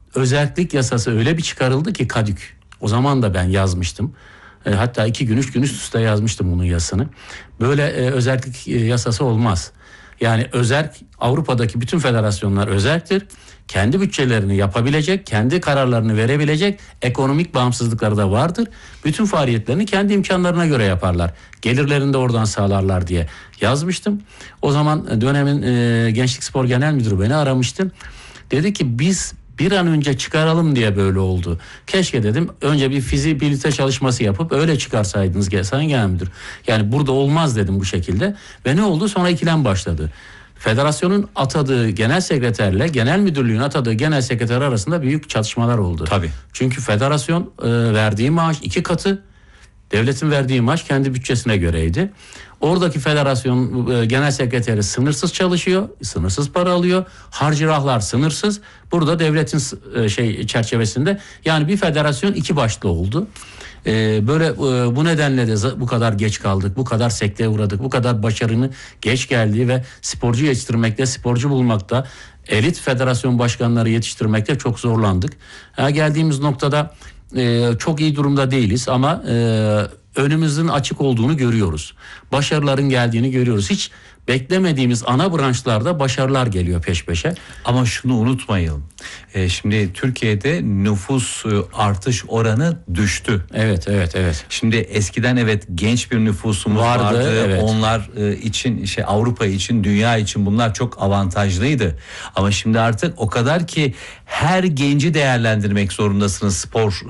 özerklik yasası öyle bir çıkarıldı ki kadük. O zaman da ben yazmıştım. Hatta 2 gün 3 gün üst üste yazmıştım bunun yasını. Böyle özerklik yasası olmaz. Yani özerk, Avrupa'daki bütün federasyonlar özerktir. Kendi bütçelerini yapabilecek, kendi kararlarını verebilecek ekonomik bağımsızlıkları da vardır. Bütün faaliyetlerini kendi imkanlarına göre yaparlar. Gelirlerini de oradan sağlarlar diye yazmıştım. O zaman dönemin Gençlik Spor Genel Müdürü beni aramıştı. Dedi ki biz bir an önce çıkaralım diye böyle oldu. Keşke dedim önce bir fizibilite çalışması yapıp öyle çıkarsaydınız Sayın Genel Müdür. Yani burada olmaz dedim bu şekilde. Ve ne oldu? Sonra ikilem başladı. Federasyonun atadığı genel sekreterle genel müdürlüğün atadığı genel sekreter arasında büyük çatışmalar oldu. Tabii. Çünkü federasyon verdiği maaş 2 katı, devletin verdiği maaş kendi bütçesine göreydi. Oradaki federasyon genel sekreteri sınırsız çalışıyor, sınırsız para alıyor. Harcırahlar sınırsız. Burada devletin çerçevesinde yani bir federasyon 2 başlı oldu. Böyle bu nedenle de bu kadar geç kaldık, bu kadar sekteye uğradık, bu kadar başarının geç geldiği ve sporcu yetiştirmekte, sporcu bulmakta, elit federasyon başkanları yetiştirmekte çok zorlandık. Geldiğimiz noktada çok iyi durumda değiliz ama önümüzün açık olduğunu görüyoruz. Başarıların geldiğini görüyoruz. Hiç beklemediğimiz ana branşlarda başarılar geliyor peş peşe. Ama şunu unutmayalım. Şimdi Türkiye'de nüfus artış oranı düştü. Evet. Şimdi eskiden evet genç bir nüfusumuz vardı. Evet. Onlar için Avrupa için, dünya için bunlar çok avantajlıydı. Ama şimdi artık o kadar ki her genci değerlendirmek zorundasınız spor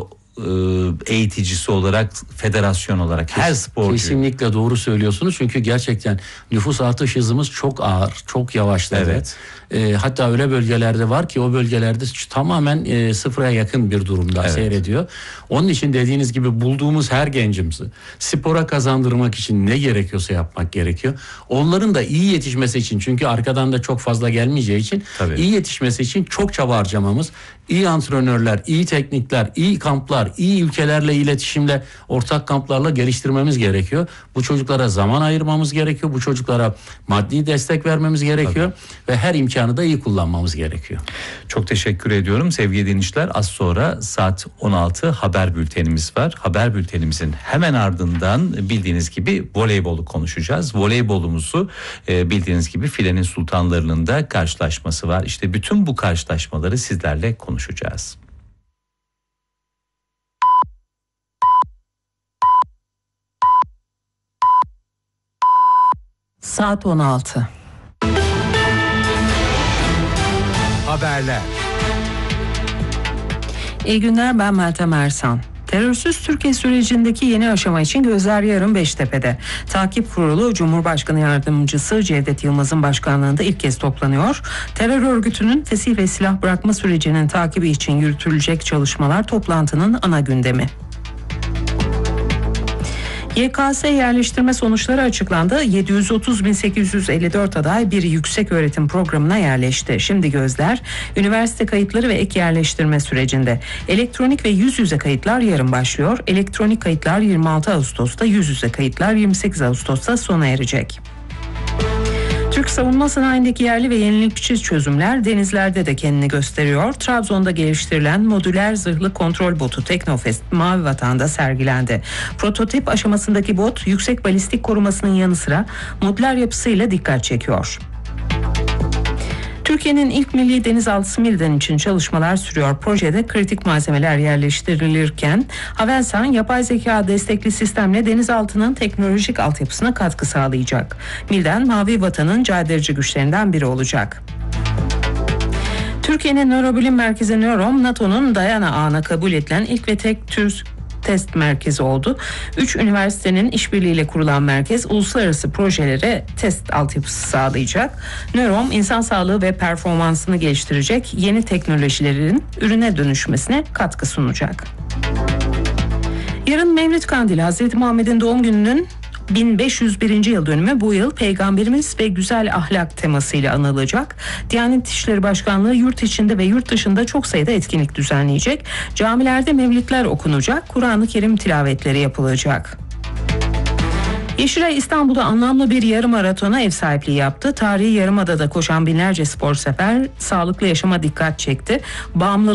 eğiticisi olarak, federasyon olarak, her sporcu. Kesinlikle doğru söylüyorsunuz çünkü gerçekten nüfus artış hızımız çok ağır, çok yavaşladı. Evet. Hatta öyle bölgelerde var ki o bölgelerde tamamen sıfıra yakın bir durumda seyrediyor. Onun için dediğiniz gibi bulduğumuz her gencimizi spora kazandırmak için ne gerekiyorsa yapmak gerekiyor. Onların da iyi yetişmesi için, çünkü arkadan da çok fazla gelmeyeceği için iyi yetişmesi için çok çaba harcamamız, iyi antrenörler, iyi teknikler, iyi kamplar, iyi ülkelerle iletişimle, ortak kamplarla geliştirmemiz gerekiyor. Bu çocuklara zaman ayırmamız gerekiyor. Bu çocuklara maddi destek vermemiz gerekiyor. Ve her imkanı da iyi kullanmamız gerekiyor. Çok teşekkür ediyorum sevgili dinleyiciler. Az sonra saat 16 haber bültenimiz var. Haber bültenimizin hemen ardından bildiğiniz gibi voleybolu konuşacağız. Voleybolumuzu bildiğiniz gibi filenin sultanlarının da karşılaşması var. İşte bütün bu karşılaşmaları sizlerle konuşacağız. Saat 16. Haberler. İyi günler, ben Meltem Ersan. Terörsüz Türkiye sürecindeki yeni aşama için gözler yarın Beştepe'de. Takip Kurulu Cumhurbaşkanı Yardımcısı Cevdet Yılmaz'ın başkanlığında ilk kez toplanıyor. Terör örgütünün fesih ve silah bırakma sürecinin takibi için yürütülecek çalışmalar toplantının ana gündemi. YKS yerleştirme sonuçları açıklandı. 730.854 aday bir yükseköğretim programına yerleşti. Şimdi gözler üniversite kayıtları ve ek yerleştirme sürecinde. Elektronik ve yüz yüze kayıtlar yarın başlıyor. Elektronik kayıtlar 26 Ağustos'ta, yüz yüze kayıtlar 28 Ağustos'ta sona erecek. Türk savunma sanayindeki yerli ve yenilikçi çözümler denizlerde de kendini gösteriyor. Trabzon'da geliştirilen modüler zırhlı kontrol botu Teknofest Mavi Vatan'da sergilendi. Prototip aşamasındaki bot yüksek balistik korumasının yanı sıra modüler yapısıyla dikkat çekiyor. Türkiye'nin ilk milli denizaltısı Milden için çalışmalar sürüyor. Projede kritik malzemeler yerleştirilirken Havelsan yapay zeka destekli sistemle denizaltının teknolojik altyapısına katkı sağlayacak. Milden, Mavi Vatan'ın caydırıcı güçlerinden biri olacak. Türkiye'nin nörobilim merkezi Nörom, NATO'nun Diana ağına kabul edilen ilk ve tek tür test merkezi oldu. 3 üniversitenin işbirliğiyle kurulan merkez uluslararası projelere test altyapısı sağlayacak. Nörom insan sağlığı ve performansını geliştirecek, yeni teknolojilerin ürüne dönüşmesine katkı sunacak. Yarın Mevlid Kandili, Hazreti Muhammed'in doğum gününün 1501. yıl dönümü bu yıl Peygamberimiz ve güzel ahlak temasıyla anılacak. Diyanet İşleri Başkanlığı yurt içinde ve yurt dışında çok sayıda etkinlik düzenleyecek. Camilerde mevlidler okunacak, Kur'an-ı Kerim tilavetleri yapılacak. Yeşilay İstanbul'da anlamlı bir yarım maratona ev sahipliği yaptı. Tarihi Yarımada'da koşan binlerce spor sefer sağlıklı yaşama dikkat çekti. Bağımlı